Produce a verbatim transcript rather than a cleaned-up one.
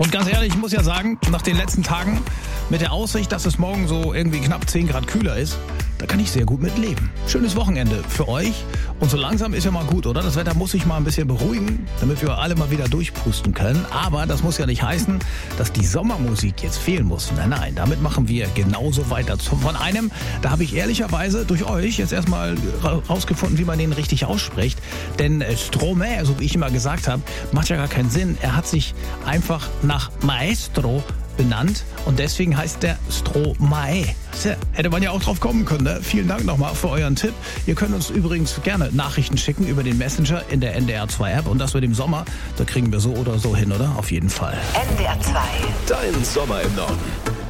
Und ganz ehrlich, ich muss ja sagen, nach den letzten Tagen mit der Aussicht, dass es morgen so irgendwie knapp zehn Grad kühler ist, da kann ich sehr gut mit leben. Schönes Wochenende für euch. Und so langsam ist ja mal gut, oder? Das Wetter muss sich mal ein bisschen beruhigen, damit wir alle mal wieder durchpusten können. Aber das muss ja nicht heißen, dass die Sommermusik jetzt fehlen muss. Nein, nein, damit machen wir genauso weiter. Von einem, da habe ich ehrlicherweise durch euch jetzt erstmal rausgefunden, wie man den richtig ausspricht. Denn Stromae, so wie ich immer gesagt habe, macht ja gar keinen Sinn. Er hat sich einfach nach Maestro benannt und deswegen heißt der Stromae. Tja, hätte man ja auch drauf kommen können. Ne? Vielen Dank nochmal für euren Tipp. Ihr könnt uns übrigens gerne Nachrichten schicken über den Messenger in der N D R zwei App und das mit dem Sommer, da kriegen wir so oder so hin, oder? Auf jeden Fall. N D R zwei. Dein Sommer im Norden.